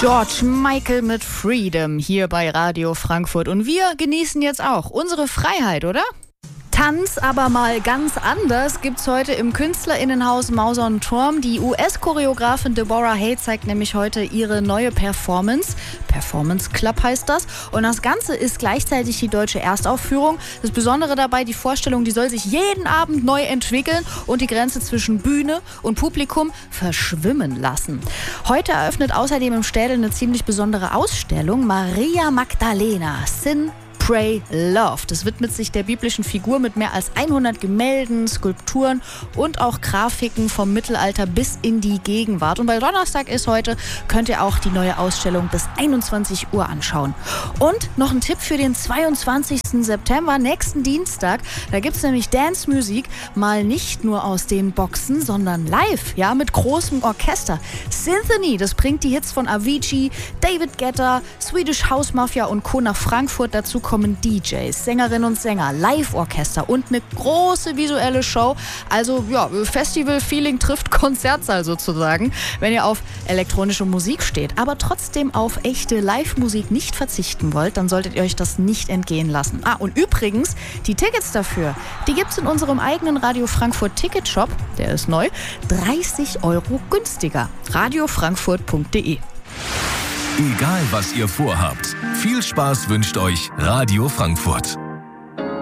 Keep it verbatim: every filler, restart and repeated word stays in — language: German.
George Michael mit Freedom hier bei Radio Frankfurt. Und wir genießen jetzt auch unsere Freiheit, oder? Tanz, aber mal ganz anders, gibt's heute im KünstlerInnenhaus Mauser und Turm. Die U S-Choreografin Deborah Hay zeigt nämlich heute ihre neue Performance. Performance Club heißt das. Und das Ganze ist gleichzeitig die deutsche Erstaufführung. Das Besondere dabei, die Vorstellung, die soll sich jeden Abend neu entwickeln und die Grenze zwischen Bühne und Publikum verschwimmen lassen. Heute eröffnet außerdem im Städel eine ziemlich besondere Ausstellung. Maria Magdalena, Sin, Pray, Love. Das widmet sich der biblischen Figur mit mehr als hundert Gemälden, Skulpturen und auch Grafiken vom Mittelalter bis in die Gegenwart. Und weil Donnerstag ist heute, könnt ihr auch die neue Ausstellung bis einundzwanzig Uhr anschauen. Und noch ein Tipp für den zweiundzwanzigsten September, nächsten Dienstag. Da gibt es nämlich Dance-Musik, mal nicht nur aus den Boxen, sondern live, ja, mit großem Orchester. Symphony, das bringt die Hits von Avicii, David Guetta, Swedish House Mafia und Co. nach Frankfurt. Dazu kommen D Js, Sängerinnen und Sänger, Live-Orchester und eine große visuelle Show. Also ja, Festival-Feeling trifft Konzertsaal sozusagen, wenn ihr auf elektronische Musik steht, aber trotzdem auf echte Live-Musik nicht verzichten wollt, dann solltet ihr euch das nicht entgehen lassen. Ah, und übrigens, die Tickets dafür, die gibt's in unserem eigenen Radio Frankfurt Ticketshop, der ist neu, dreißig Euro günstiger. radio frankfurt punkt de. Egal, was ihr vorhabt, viel Spaß wünscht euch Radio Frankfurt.